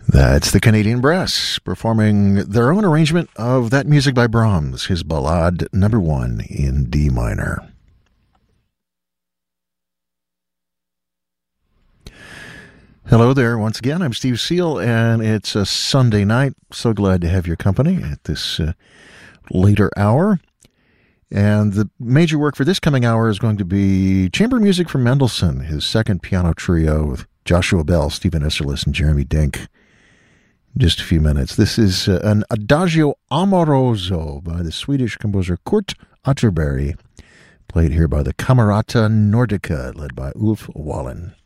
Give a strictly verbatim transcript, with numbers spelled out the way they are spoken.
That's the Canadian Brass performing their own arrangement of that music by Brahms, his Ballade number one in D minor. Hello there once again. I'm Steve Seal, and it's a Sunday night. So glad to have your company at this uh, later hour. And the major work for this coming hour is going to be chamber music from Mendelssohn, his second piano trio with Joshua Bell, Stephen Esserlis, and Jeremy Dink. Just a few minutes. This is uh, an Adagio Amoroso by the Swedish composer Kurt Atterbury, played here by the Camerata Nordica, led by Ulf Wallin.